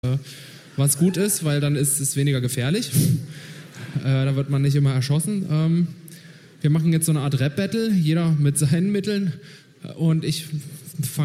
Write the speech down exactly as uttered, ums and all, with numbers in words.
Was gut ist, weil dann ist es weniger gefährlich. Äh, da wird man nicht immer erschossen. Ähm, wir machen jetzt so eine Art Rap-Battle, jeder mit seinen Mitteln. Und ich fange